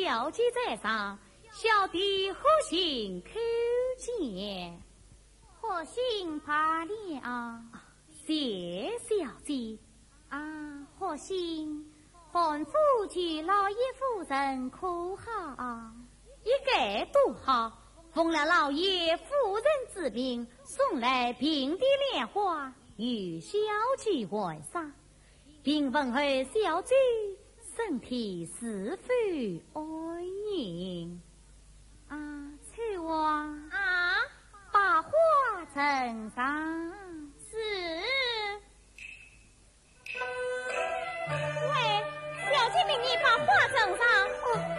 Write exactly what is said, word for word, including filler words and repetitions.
小姐在上，小弟何幸叩见？ 何幸罢了。 谢小姐。 啊，何幸汉夫娶老爷夫人可好？ 一概都好。奉了老爷夫人之命，送来平地莲花与小姐玩耍，并问候小姐身体是否安宁。 啊，翠花啊， 把花呈上。 是。 喂，小姐命你把花呈上。哦